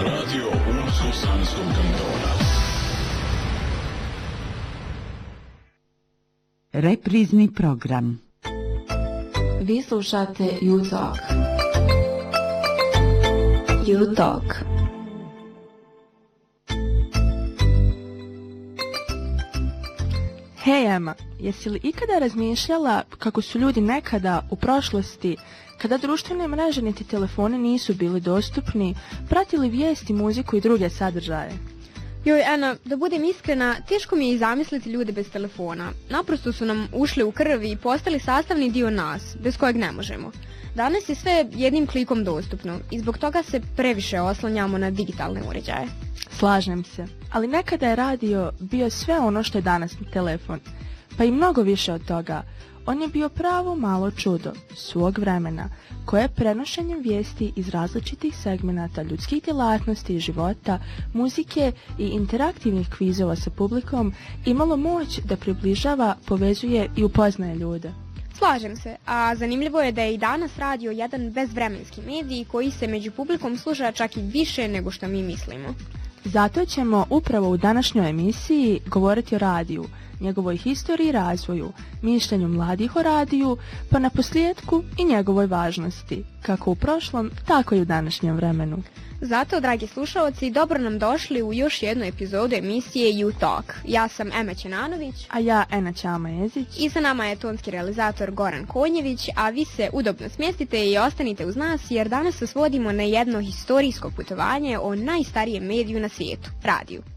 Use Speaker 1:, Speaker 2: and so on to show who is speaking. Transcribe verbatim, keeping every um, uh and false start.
Speaker 1: Radio Unsko Sanskog kantona.
Speaker 2: Reprizni program.
Speaker 3: Vi slušate You Talk. You Talk.
Speaker 4: Hej Ema, jesi li ikada razmišljala kako su ljudi nekada u prošlosti, kada društvene mreže niti telefoni nisu bili dostupni, pratili vijesti, muziku i druge sadržaje?
Speaker 5: Joj, Ana, da budem iskrena, teško mi je i zamisliti ljude bez telefona. Naprosto su nam ušli u krv i postali sastavni dio nas, bez kojeg ne možemo. Danas je sve jednim klikom dostupno i zbog toga se previše oslanjamo na digitalne uređaje.
Speaker 4: Slažem se, ali nekada je radio bio sve ono što je danas telefon, pa i mnogo više od toga. On je bio pravo malo čudo svog vremena, koje prenošenjem vijesti iz različitih segmenata ljudskih djelatnosti i života, muzike i interaktivnih kvizova sa publikom imalo moć da približava, povezuje i upoznaje ljude.
Speaker 5: Slažem se, a zanimljivo je da je i danas radio jedan bezvremenski medij koji se među publikom sluša čak i više nego što mi mislimo.
Speaker 4: Zato ćemo upravo u današnjoj emisiji govoriti o radiju, njegovoj historiji i razvoju, mišljenju mladih o radiju, pa na posljedku i njegovoj važnosti, kako u prošlom, tako i u današnjem vremenu.
Speaker 5: Zato, dragi slušalci, dobro nam došli u još jednu epizodu emisije You Talk. Ja sam Ema Ćenanović.
Speaker 4: A ja Ena Ćama Jezić.
Speaker 5: I sa nama je tonski realizator Goran Konjević, a vi se udobno smjestite i ostanite uz nas jer danas se svodimo na jedno historijsko putovanje o najstarijem mediju na svijetu, radiju.